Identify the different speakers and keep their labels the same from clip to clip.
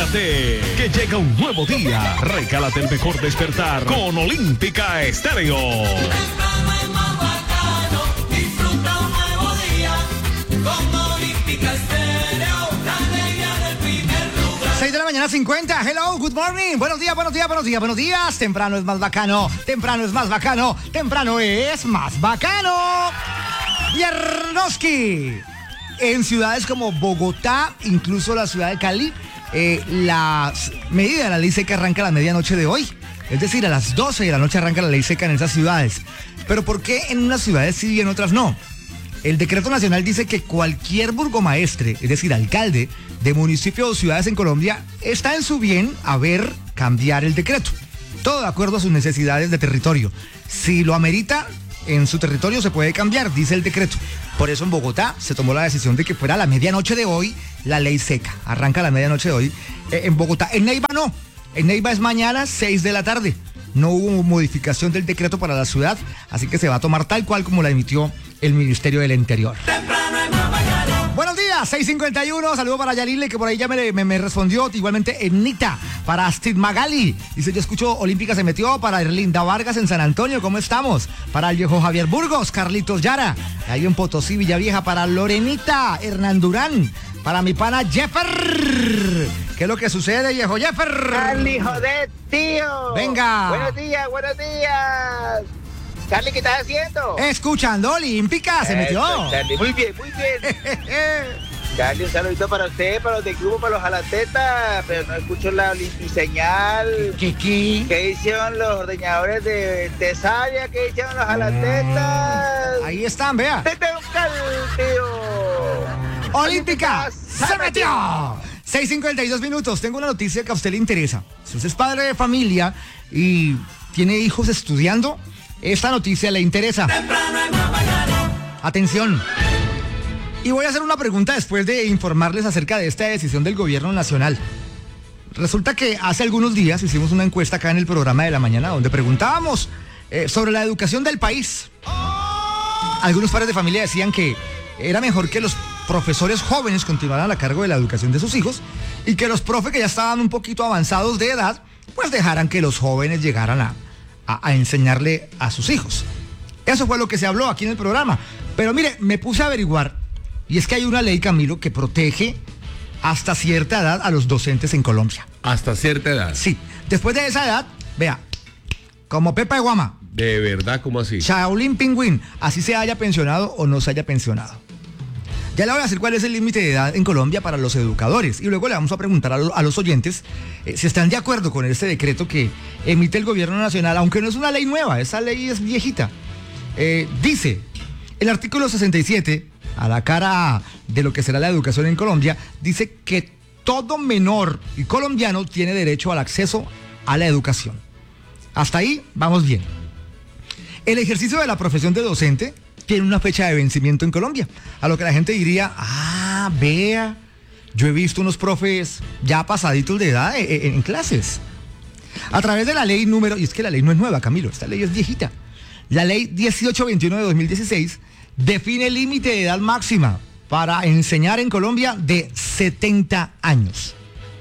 Speaker 1: Prepárate, que llega un nuevo día. Recálate el mejor despertar con Olímpica Estéreo.
Speaker 2: Temprano es más bacano, disfruta un nuevo día con Olímpica Estéreo, la alegría del primer lugar.
Speaker 3: 6 de la mañana 50. Hello, good morning. Buenos días, buenos días, buenos días, buenos días. Temprano es más bacano, temprano es más bacano, temprano es más bacano. Viernoski. En ciudades como Bogotá, incluso la ciudad de Cali, la medida de la ley seca arranca a la medianoche de hoy. Es decir, a las 12 de la noche arranca la ley seca en esas ciudades. Pero ¿por qué en unas ciudades sí y en otras no? El decreto nacional dice que cualquier burgomaestre, es decir, alcalde de municipios o ciudades en Colombia, está en su bien a ver cambiar el decreto. Todo de acuerdo a sus necesidades de territorio. Si lo amerita, en su territorio se puede cambiar, dice el decreto. Por eso en Bogotá se tomó la decisión de que fuera a la medianoche de hoy la ley seca. Arranca a la medianoche de hoy en Bogotá. En Neiva no. En Neiva es mañana 6 de la tarde. No hubo modificación del decreto para la ciudad, así que se va a tomar tal cual como la emitió el Ministerio del Interior.
Speaker 2: Temprano es más bacano.
Speaker 3: Buenos días, 6:51. Saludo para Yalile, que por ahí ya me respondió. Igualmente, Enita, para Astrid Magali. Dice, yo escucho Olímpica se metió. Para Erlinda Vargas en San Antonio, ¿cómo estamos? Para el viejo Javier Burgos, Carlitos Yara. Ahí en Potosí, Villavieja. Para Lorenita, Hernán Durán. Para mi pana Jeffer. ¿Qué es lo que sucede, viejo Jeffer?
Speaker 4: Carly, joder, tío.
Speaker 3: Venga.
Speaker 4: Buenos días, buenos días. Carly, ¿qué estás haciendo?
Speaker 3: Escuchando Olímpica, se metió.
Speaker 4: Carly, muy bien, muy bien. Carly, un saludito para usted, para los del grupo, para los jalatetas, pero no escucho la Olimpiseñal.
Speaker 3: ¿Qué?
Speaker 4: ¿Qué hicieron los ordeñadores de Tesalia? ¿Qué hicieron los jalatetas?
Speaker 3: Ahí están, vea.
Speaker 4: ¡Te tengo un cal, tío!
Speaker 3: Olímpica se metió. 6:52 minutos. Tengo una noticia que a usted le interesa. Si usted es padre de familia y tiene hijos estudiando, esta noticia le interesa.
Speaker 2: Temprano es más bacano.
Speaker 3: Atención. Y voy a hacer una pregunta después de informarles acerca de esta decisión del gobierno nacional. Resulta que hace algunos días hicimos una encuesta acá en el programa de la mañana donde preguntábamos sobre la educación del país. Algunos padres de familia decían que era mejor que los profesores jóvenes continuaran a cargo de la educación de sus hijos y que los profes que ya estaban un poquito avanzados de edad, pues dejaran que los jóvenes llegaran a enseñarle a sus hijos. Eso fue lo que se habló aquí en el programa. Pero mire, me puse a averiguar y es que hay una ley, Camilo, que protege hasta cierta edad a los docentes en Colombia.
Speaker 5: Hasta cierta edad.
Speaker 3: Sí, después de esa edad, vea, como Pepa de Guama,
Speaker 5: ¿De verdad? ¿Cómo así?
Speaker 3: Shaolin Pingüín, así se haya pensionado o no se haya pensionado. Ya le voy a decir cuál es el límite de edad en Colombia para los educadores y luego le vamos a preguntar a los oyentes si están de acuerdo con este decreto que emite el gobierno nacional, aunque no es una ley nueva, esa ley es viejita. Dice, el artículo 67, a la cara de lo que será la educación en Colombia, dice que todo menor y colombiano tiene derecho al acceso a la educación. Hasta ahí vamos bien. El ejercicio de la profesión de docente tiene una fecha de vencimiento en Colombia, a lo que la gente diría, vea, yo he visto unos profes ya pasaditos de edad en clases. A través de la ley número, y es que la ley no es nueva, Camilo, esta ley es viejita, la ley 1821 de 2016 define el límite de edad máxima para enseñar en Colombia de 70 años.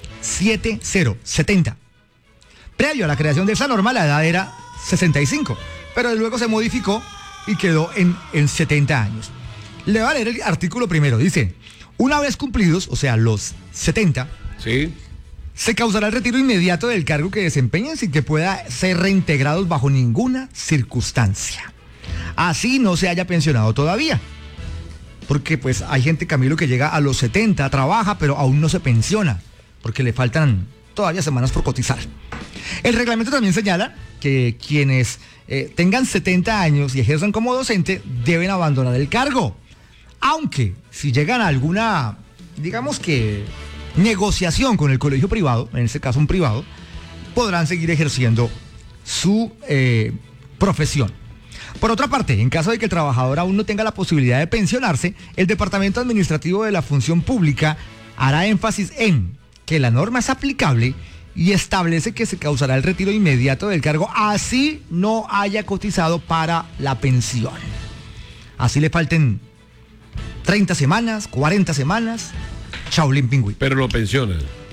Speaker 3: 70. Previo a la creación de esa norma, la edad era 65, pero luego se modificó y quedó en 70 años. Le voy a leer el artículo primero. Dice, una vez cumplidos, o sea, los 70,
Speaker 5: Sí.
Speaker 3: se causará el retiro inmediato del cargo que desempeñen sin que pueda ser reintegrados bajo ninguna circunstancia. Así no se haya pensionado todavía. Porque pues hay gente, Camilo, que llega a los 70, trabaja, pero aún no se pensiona, porque le faltan todavía semanas por cotizar. El reglamento también señala que quienes tengan 70 años y ejerzan como docente deben abandonar el cargo. Aunque si llegan a alguna, digamos que, negociación con el colegio privado, en este caso un privado, podrán seguir ejerciendo su profesión. Por otra parte, en caso de que el trabajador aún no tenga la posibilidad de pensionarse, el Departamento Administrativo de la Función Pública hará énfasis en que la norma es aplicable y establece que se causará el retiro inmediato del cargo así no haya cotizado para la pensión. Así le falten 30 semanas, 40 semanas, Shaolin Pingüín.
Speaker 5: Pero lo pensionan.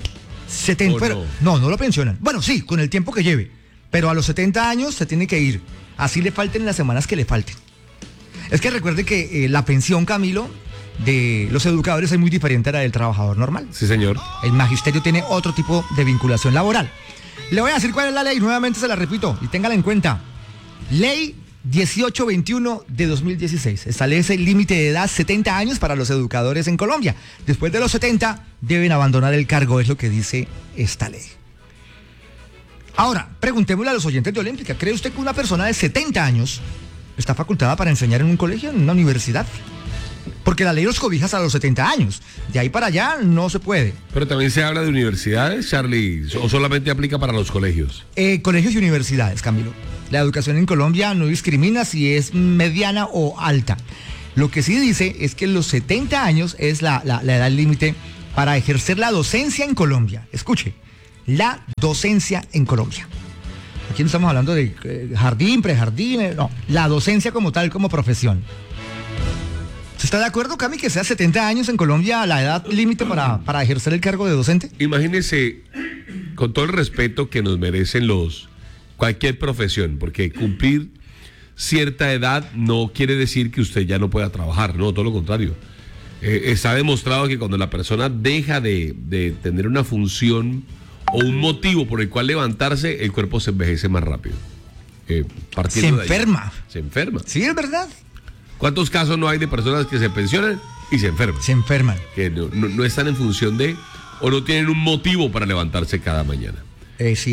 Speaker 3: 70,
Speaker 5: ¿O
Speaker 3: pero, no lo pensionan. Bueno, sí, con el tiempo que lleve. Pero a los 70 años se tiene que ir. Así le falten las semanas que le falten. Es que recuerde que la pensión, Camilo, de los educadores es muy diferente a la del trabajador normal.
Speaker 5: Sí, señor.
Speaker 3: El magisterio tiene otro tipo de vinculación laboral. Le voy a decir cuál es la ley, nuevamente se la repito, y téngala en cuenta. Ley 1821 de 2016. Establece el límite de edad 70 años para los educadores en Colombia. Después de los 70 deben abandonar el cargo, es lo que dice esta ley. Ahora, preguntémosle a los oyentes de Olímpica, ¿cree usted que una persona de 70 años está facultada para enseñar en un colegio, en una universidad? Porque la ley los cobija hasta los 70 años. De ahí para allá no se puede.
Speaker 5: Pero también se habla de universidades, Charlie, o solamente aplica para los colegios.
Speaker 3: Colegios y universidades, Camilo. La educación en Colombia no discrimina si es mediana o alta. Lo que sí dice es que los 70 años es la edad límite para ejercer la docencia en Colombia. Escuche, la docencia en Colombia. Aquí no estamos hablando de jardín, prejardín, no. La docencia como tal, como profesión. ¿Usted está de acuerdo, Cami, que sea 70 años en Colombia la edad límite para ejercer el cargo de docente?
Speaker 5: Imagínese, con todo el respeto que nos merecen cualquier profesión, porque cumplir cierta edad no quiere decir que usted ya no pueda trabajar, no, todo lo contrario. Está demostrado que cuando la persona deja de tener una función o un motivo por el cual levantarse, el cuerpo se envejece más rápido.
Speaker 3: Se enferma.
Speaker 5: Se enferma.
Speaker 3: Sí, es verdad.
Speaker 5: ¿Cuántos casos no hay de personas que se pensionan y se enferman?
Speaker 3: Se enferman.
Speaker 5: Que no están en función de, o no tienen un motivo para levantarse cada mañana.
Speaker 3: Sí,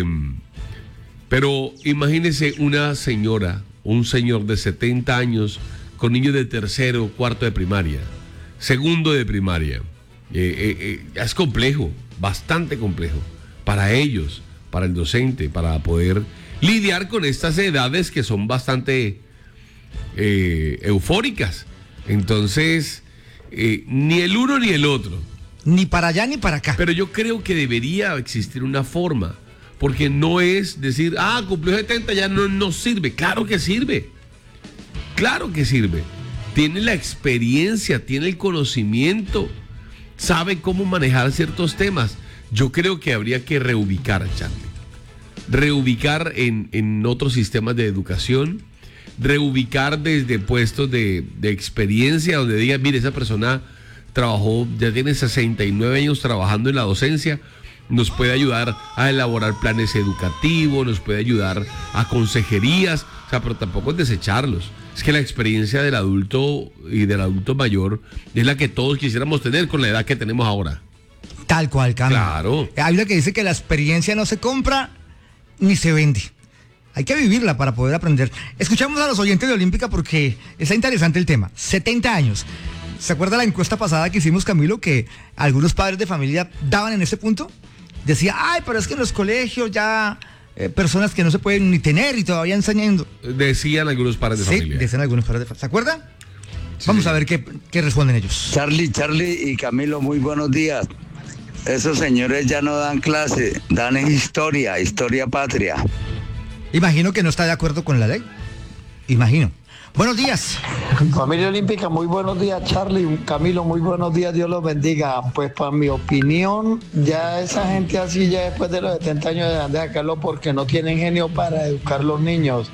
Speaker 5: pero imagínese una señora, un señor de 70 años con niños de tercero, cuarto de primaria, segundo de primaria. Es complejo, bastante complejo para ellos, para el docente, para poder lidiar con estas edades que son bastante eufóricas. Entonces, ni el uno ni el otro.
Speaker 3: Ni para allá ni para acá.
Speaker 5: Pero yo creo que debería existir una forma, porque no es decir, cumplió 70, ya no sirve. Claro que sirve. Claro que sirve. Tiene la experiencia, tiene el conocimiento, sabe cómo manejar ciertos temas. Yo creo que habría que reubicar, Charlie. Reubicar en otros sistemas de educación, reubicar desde puestos de experiencia donde digan, mire, esa persona trabajó, ya tiene 69 años trabajando en la docencia, nos puede ayudar a elaborar planes educativos, nos puede ayudar a consejerías, o sea, pero tampoco es desecharlos. Es que la experiencia del adulto y del adulto mayor es la que todos quisiéramos tener con la edad que tenemos ahora.
Speaker 3: Tal cual, Carlos.
Speaker 5: Claro.
Speaker 3: Hay una que dice que la experiencia no se compra ni se vende. Hay que vivirla para poder aprender. Escuchamos a los oyentes de Olímpica porque está interesante el tema. 70 años. ¿Se acuerda la encuesta pasada que hicimos, Camilo, que algunos padres de familia daban en ese punto? Decía, pero es que en los colegios ya personas que no se pueden ni tener y todavía enseñando.
Speaker 5: Decían algunos padres de familia.
Speaker 3: Sí, decían algunos padres de familia. ¿Se acuerdan?
Speaker 5: Sí.
Speaker 3: Vamos a ver qué responden ellos.
Speaker 6: Charlie y Camilo, muy buenos días. Esos señores ya no dan clase, dan historia patria.
Speaker 3: Imagino que no está de acuerdo con la ley. Imagino. Buenos días.
Speaker 7: Familia Olímpica, muy buenos días, Charlie, Camilo, muy buenos días, Dios los bendiga. Pues para mi opinión, ya esa gente así, ya después de los 70 años de sacarlo porque no tienen genio para educar a los niños.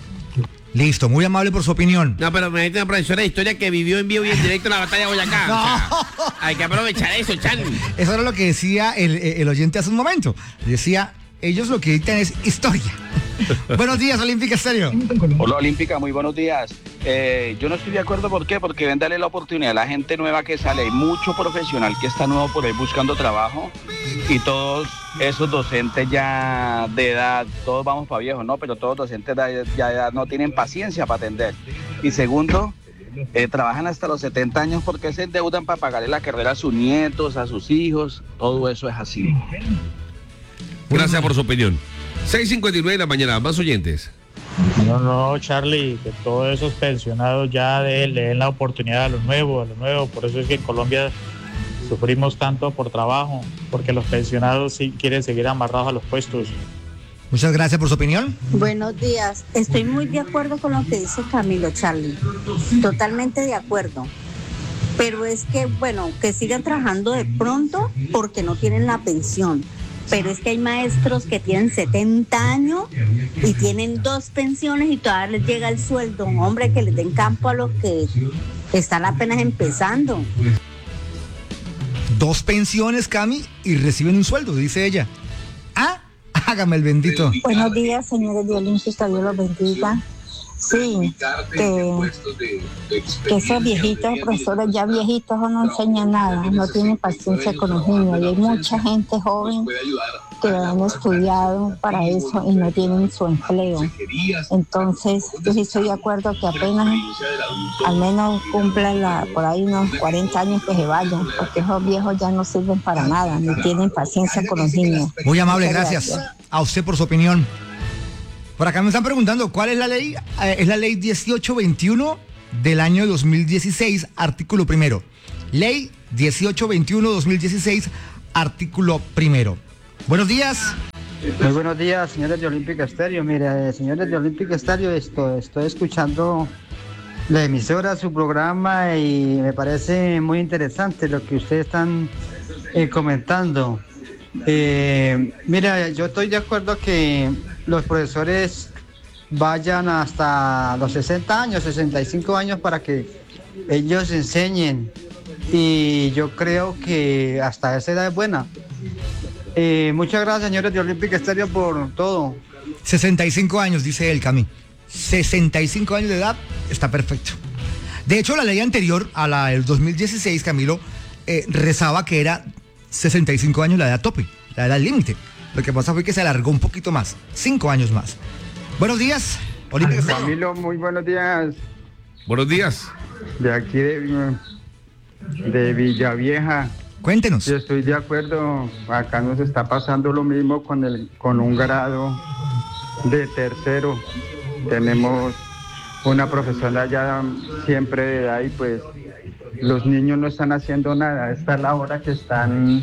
Speaker 3: Listo, muy amable por su opinión.
Speaker 8: No, pero me mete una profesora de historia que vivió en vivo y en directo la batalla de Boyacá.
Speaker 3: No.
Speaker 8: O sea, hay que aprovechar eso, Charlie.
Speaker 3: Eso era lo que decía el oyente hace un momento. Decía, ellos lo que dictan es historia. Buenos días, Olímpica Estéreo.
Speaker 9: Hola, Olímpica, muy buenos días. Yo no estoy de acuerdo, ¿por qué? Porque ven darle la oportunidad a la gente nueva que sale. Hay mucho profesional que está nuevo por ahí buscando trabajo y todos esos docentes ya de edad, todos vamos para viejos, ¿no? Pero todos docentes de edad no tienen paciencia para atender. Y segundo, trabajan hasta los 70 años porque se endeudan para pagarle la carrera a sus nietos, a sus hijos. Todo eso es así.
Speaker 5: Gracias por su opinión. 6:59 de la mañana, más oyentes.
Speaker 10: No, Charlie, que todos esos pensionados ya le den la oportunidad a lo nuevo. Por eso es que en Colombia sufrimos tanto por trabajo, porque los pensionados sí quieren seguir amarrados a los puestos.
Speaker 3: Muchas gracias por su opinión.
Speaker 11: Buenos días. Estoy muy de acuerdo con lo que dice Camilo, Charlie. Totalmente de acuerdo. Pero es que, bueno, que sigan trabajando de pronto porque no tienen la pensión. Pero es que hay maestros que tienen 70 años y tienen 2 pensiones y todavía les llega el sueldo. Hombre, que les den campo a los que están apenas empezando.
Speaker 3: 2 pensiones, Cami, y reciben un sueldo, dice ella. Ah, hágame el bendito.
Speaker 12: Buenos días, señores de Olympia, Dios los bendiga. Sí, que esos viejitos, profesores ya viejitos no enseñan nada, no tienen paciencia con los niños, y hay mucha gente joven que han estudiado para eso y no tienen su empleo. Entonces, yo sí estoy de acuerdo que apenas al menos cumplan por ahí unos 40 años que se vayan, porque esos viejos ya no sirven para nada, ni tienen paciencia con los niños.
Speaker 3: Muy amable, gracias a usted por su opinión. Por acá me están preguntando, ¿cuál es la ley? Es la ley 1821 del año 2016, artículo primero. Ley 1821-2016, artículo primero. Buenos días.
Speaker 13: Muy buenos días, señores de Olímpica Estéreo. Mire, señores de Olímpica Estéreo, estoy escuchando la emisora, su programa, y me parece muy interesante lo que ustedes están comentando. Mira, yo estoy de acuerdo que los profesores vayan hasta los 60 años, 65 años para que ellos enseñen, y yo creo que hasta esa edad es buena. Muchas gracias, señores de Olímpica Estéreo, por todo.
Speaker 3: 65 años, dice el Cami. 65 años de edad está perfecto. De hecho, la ley anterior a la del 2016, Camilo, rezaba que era 65 años la edad tope, la edad límite. Lo que pasa fue que se alargó un poquito más, 5 años más. Buenos días, Olímpica Estéreo.
Speaker 14: Camilo, muy buenos días.
Speaker 5: Buenos días.
Speaker 14: De aquí de Villavieja.
Speaker 3: Cuéntenos.
Speaker 14: Yo estoy de acuerdo, acá nos está pasando lo mismo con un grado de tercero. Tenemos una profesora ya siempre de edad y pues los niños no están haciendo nada. Esta es la hora que están...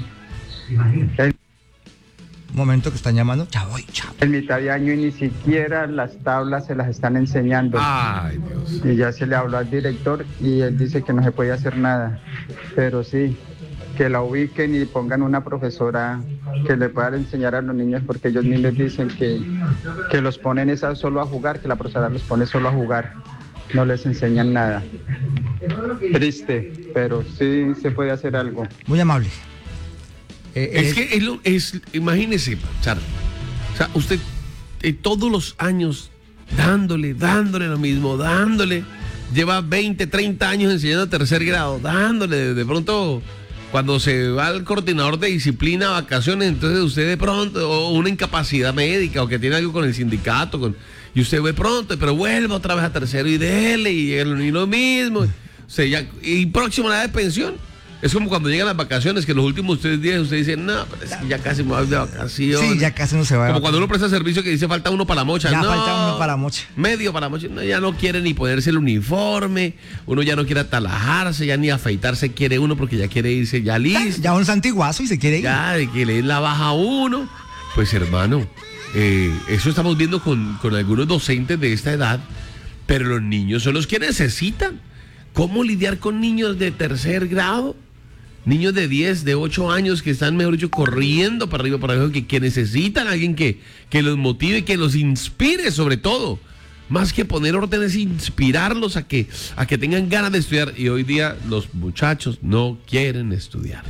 Speaker 3: Un momento, que están llamando. Ya voy.
Speaker 14: En mitad de año y ni siquiera las tablas se las están enseñando.
Speaker 5: Ay, Dios.
Speaker 14: Y ya se le habló al director y él dice que no se puede hacer nada. Pero sí, que la ubiquen y pongan una profesora que le pueda enseñar a los niños, porque ellos mismos dicen que los ponen solo a jugar, que la profesora los pone solo a jugar. No les enseñan nada. Triste, pero sí se puede hacer algo.
Speaker 3: Muy amable.
Speaker 5: Es que imagínese, Charlie. O sea, usted todos los años dándole lo mismo, lleva 20, 30 años enseñando tercer grado, dándole, de pronto, cuando se va al coordinador de disciplina a vacaciones, entonces usted de pronto, o una incapacidad médica, o que tiene algo con el sindicato, y usted ve pronto, pero vuelve otra vez a tercero y dele, y lo mismo, o sea, y próximo a la edad de pensión. Es como cuando llegan las vacaciones, que en los últimos 3 días usted dice, no, pero es que ya casi me voy de vacaciones.
Speaker 3: Sí, ya casi no se va.
Speaker 5: Como cuando uno presta servicio que dice falta uno para la mocha.
Speaker 3: Ya
Speaker 5: no,
Speaker 3: falta uno para la mocha.
Speaker 5: Medio para la mocha. No, ya no quiere ni ponerse el uniforme, uno ya no quiere atalajarse, ya ni afeitarse quiere uno porque ya quiere irse ya listo.
Speaker 3: Ya un santiguazo y se quiere ir.
Speaker 5: Ya, de que le den la baja a uno. Pues hermano, eso estamos viendo con algunos docentes de esta edad, pero los niños son los que necesitan. ¿Cómo lidiar con niños de tercer grado? Niños de 10, de 8 años que están, mejor dicho, corriendo para arriba, para abajo, que necesitan a alguien que los motive, que los inspire sobre todo. Más que poner órdenes, inspirarlos a que tengan ganas de estudiar. Y hoy día los muchachos no quieren estudiar.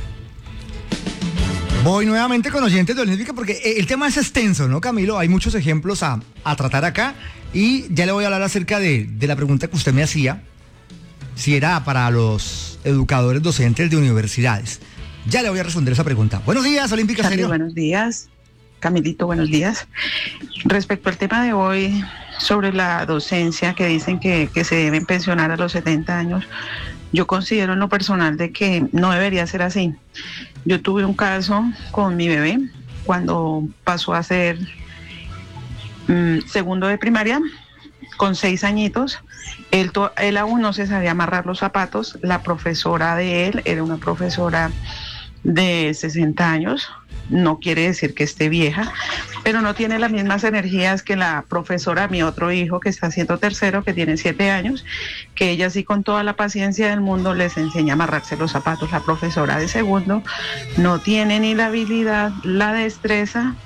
Speaker 3: Voy nuevamente con oyentes de Olímpica porque el tema es extenso, ¿no, Camilo? Hay muchos ejemplos a tratar acá. Y ya le voy a hablar acerca de la pregunta que usted me hacía, si era para los educadores docentes de universidades. Ya le voy a responder esa pregunta. Buenos días, Olímpica Estéreo.
Speaker 15: Buenos días, Camilito, buenos días. Respecto al tema de hoy sobre la docencia, que dicen que se deben pensionar a los 70 años, yo considero en lo personal de que no debería ser así. Yo tuve un caso con mi bebé cuando pasó a ser segundo de primaria, con 6 añitos. Él aún no se sabía amarrar los zapatos. La profesora de él era una profesora de 60 años. No quiere decir que esté vieja, pero no tiene las mismas energías que la profesora, mi otro hijo que está haciendo tercero, que tiene 7 años, que ella sí con toda la paciencia del mundo les enseña a amarrarse los zapatos. La profesora de segundo no tiene ni la habilidad, la destreza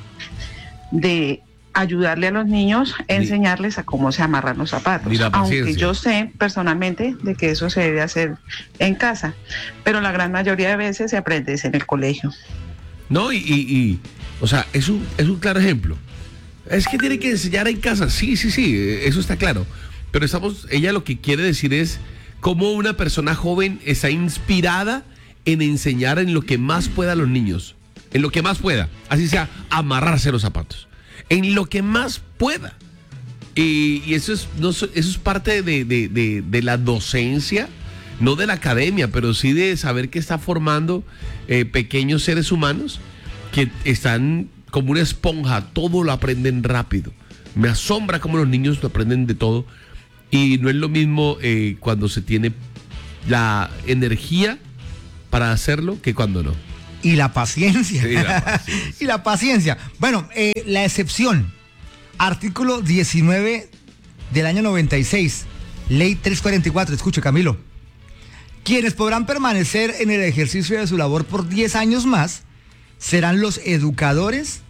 Speaker 15: de ayudarle a los niños, enseñarles a cómo se amarran los zapatos, aunque yo sé personalmente de que eso se debe hacer en casa, pero la gran mayoría de veces se aprende en el colegio.
Speaker 5: No, o sea, es un claro ejemplo. Es que tiene que enseñar en casa, sí, eso está claro, pero ella lo que quiere decir es cómo una persona joven está inspirada en enseñar en lo que más pueda a los niños, en lo que más pueda, así sea, amarrarse los zapatos. En lo que más pueda. Y eso es parte de la docencia, no de la academia, pero sí de saber que está formando pequeños seres humanos que están como una esponja, todo lo aprenden rápido. Me asombra cómo los niños lo aprenden de todo. Y no es lo mismo cuando se tiene la energía para hacerlo que cuando no.
Speaker 3: Y la paciencia.
Speaker 5: Sí, la paciencia.
Speaker 3: Y la paciencia. Bueno, la excepción. Artículo 19 del año 96. Ley 344. Escuche, Camilo. Quienes podrán permanecer en el ejercicio de su labor por 10 años más serán los educadores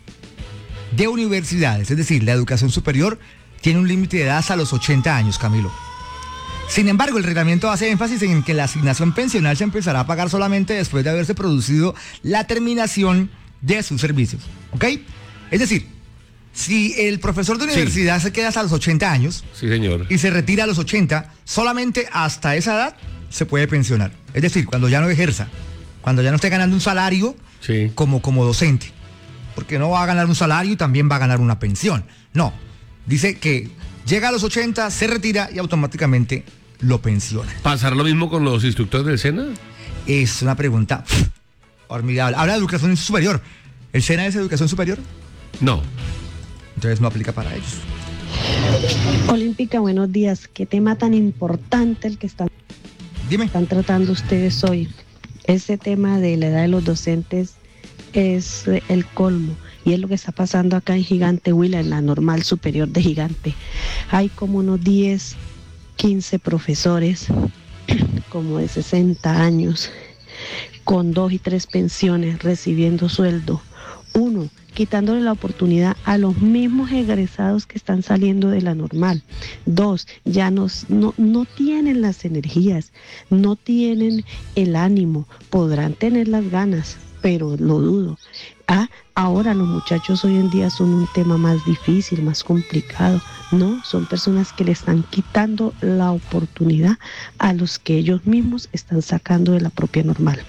Speaker 3: de universidades. Es decir, la educación superior tiene un límite de edad hasta los 80 años, Camilo. Sin embargo, el reglamento hace énfasis en que la asignación pensional se empezará a pagar solamente después de haberse producido la terminación de sus servicios. ¿Ok? Es decir, si el profesor de universidad se queda hasta los 80 años,
Speaker 5: sí, señor,
Speaker 3: y se retira a los 80, solamente hasta esa edad se puede pensionar. Es decir, cuando ya no ejerza, cuando ya no esté ganando un salario como docente. Porque no va a ganar un salario y también va a ganar una pensión. No, dice que llega a los 80, se retira y automáticamente lo pensiona.
Speaker 5: ¿Pasará lo mismo con los instructores del SENA?
Speaker 3: Es una pregunta formidable. Habla de educación superior. ¿El SENA es educación superior?
Speaker 5: No.
Speaker 3: Entonces no aplica para ellos.
Speaker 16: Olímpica, buenos días. Qué tema tan importante el que están tratando ustedes hoy. Ese tema de la edad de los docentes es el colmo. Y es lo que está pasando acá en Gigante Huila, en la normal superior de Gigante. Hay como unos 10, 15 profesores, como de 60 años, con 2 y 3 pensiones, recibiendo sueldo. 1, quitándole la oportunidad a los mismos egresados que están saliendo de la normal. 2, ya no tienen las energías, no tienen el ánimo, podrán tener las ganas, pero lo dudo. Ahora los muchachos hoy en día son un tema más difícil, más complicado. No, son personas que le están quitando la oportunidad a los que ellos mismos están sacando de la propia normal.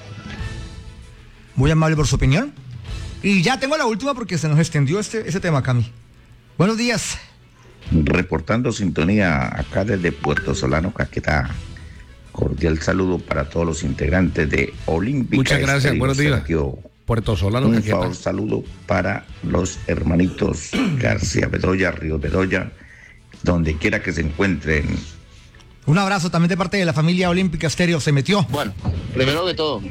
Speaker 3: Muy amable por su opinión. Y ya tengo la última porque se nos extendió ese tema, Cami. Buenos días.
Speaker 17: Reportando sintonía acá desde Puerto Solano, Caquetá. Cordial saludo para todos los integrantes de Olímpica.
Speaker 5: Muchas gracias, buenos días. Puerto Solano,
Speaker 17: un
Speaker 5: Caquetá.
Speaker 17: favor, saludo para los hermanitos García Bedoya, Río Bedoya, donde quiera que se encuentren.
Speaker 3: Un abrazo también de parte de la familia Olímpica Estéreo. Se metió.
Speaker 18: Bueno, primero que todo,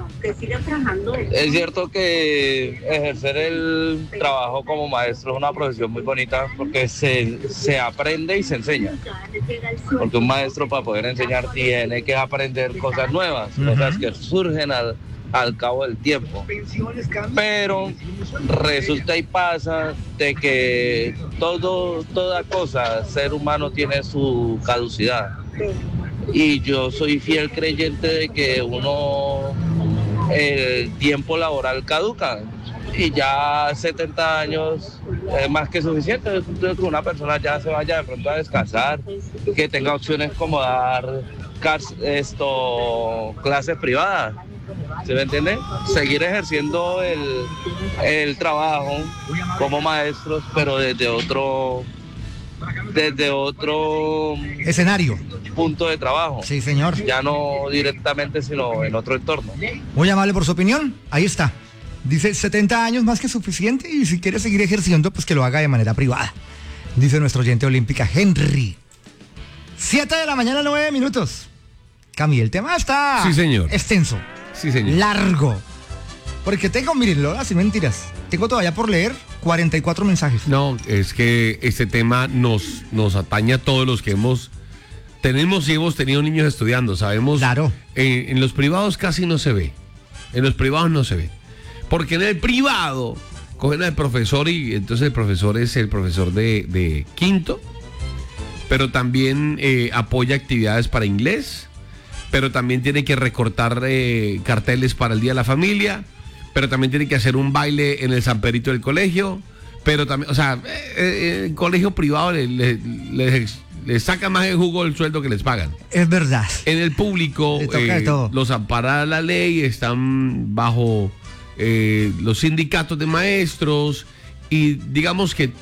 Speaker 18: es cierto que ejercer el trabajo como maestro es una profesión muy bonita porque se aprende y se enseña. Porque un maestro, para poder enseñar, tiene que aprender cosas nuevas, cosas que surgen al cabo del tiempo. Pero resulta y pasa de que toda cosa, ser humano, tiene su caducidad. Y yo soy fiel creyente de que el tiempo laboral caduca. Y ya 70 años es más que suficiente. Que una persona ya se vaya de pronto a descansar, que tenga opciones como dar clases privadas. ¿Se me entiende? Seguir ejerciendo el trabajo como maestros, pero desde otro
Speaker 3: escenario,
Speaker 18: punto de trabajo.
Speaker 3: Sí, señor.
Speaker 18: Ya no directamente, sino en otro entorno.
Speaker 3: Muy amable por su opinión. Ahí está. Dice 70 años más que suficiente y si quiere seguir ejerciendo, pues que lo haga de manera privada. Dice nuestro oyente olímpica Henry. 7 de la mañana, 9 minutos. Cami, el tema está extenso.
Speaker 5: Sí, señor.
Speaker 3: Largo. Porque tengo, miren, sin mentiras, tengo todavía por leer 44 mensajes.
Speaker 5: No, es que este tema nos atañe a todos los que tenemos y hemos tenido niños estudiando, sabemos.
Speaker 3: Claro.
Speaker 5: En los privados casi no se ve. En los privados no se ve. Porque en el privado cogen al profesor y entonces el profesor es el profesor de quinto, pero también apoya actividades para inglés, pero también tiene que recortar carteles para el Día de la Familia, pero también tiene que hacer un baile en el San Pedrito del colegio, pero también, o sea, el colegio privado les saca más el jugo del sueldo que les pagan.
Speaker 3: Es verdad.
Speaker 5: En el público los ampara la ley, están bajo los sindicatos de maestros y digamos que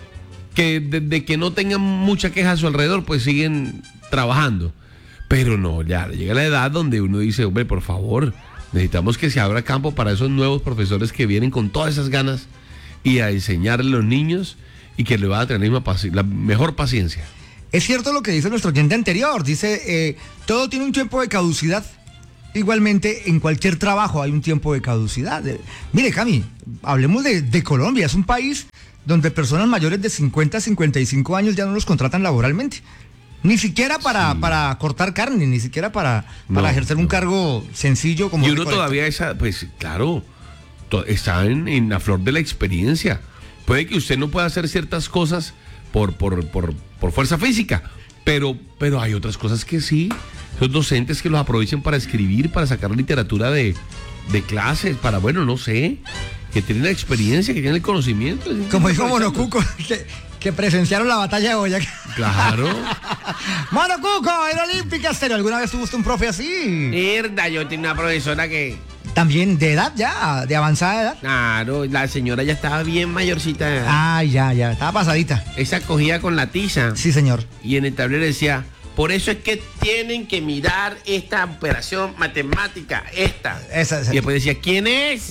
Speaker 5: desde que no tengan mucha queja a su alrededor, pues siguen trabajando. Pero no, ya llega la edad donde uno dice, hombre, por favor, necesitamos que se abra campo para esos nuevos profesores que vienen con todas esas ganas y a enseñarle a los niños y que le van a tener la mejor paciencia.
Speaker 3: Es cierto lo que dice nuestro oyente anterior, dice, todo tiene un tiempo de caducidad. Igualmente, en cualquier trabajo hay un tiempo de caducidad. Mire, Cami, hablemos de Colombia, es un país donde personas mayores de 50 a 55 años ya no los contratan laboralmente. Ni siquiera para cortar carne, ni siquiera para ejercer un cargo sencillo como...
Speaker 5: Y uno todavía, pues claro, está en la flor de la experiencia. Puede que usted no pueda hacer ciertas cosas por fuerza física, pero hay otras cosas que sí. Esos docentes que los aprovechen para escribir, para sacar literatura de clases, para, bueno, no sé, que tienen la experiencia, que tienen el conocimiento.
Speaker 3: Como dijo Monocuco, que presenciaron la batalla de Boyacá.
Speaker 5: Claro.
Speaker 3: Monocuco, en Olímpica Estéreo. ¿Alguna vez tuviste un profe así?
Speaker 8: Mierda, yo tenía una profesora que...
Speaker 3: También de edad ya, de avanzada edad.
Speaker 8: Claro, la señora ya estaba bien mayorcita.
Speaker 3: Ah, ya, estaba pasadita.
Speaker 8: Esa cogía con la tiza.
Speaker 3: Sí, señor.
Speaker 8: Y en el tablero decía, por eso es que tienen que mirar esta operación matemática, esta.
Speaker 3: Esa.
Speaker 8: Y después decía, ¿quién es?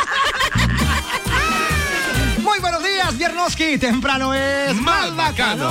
Speaker 3: Muy buenos días, Viernoski. Temprano es
Speaker 5: Más bacano.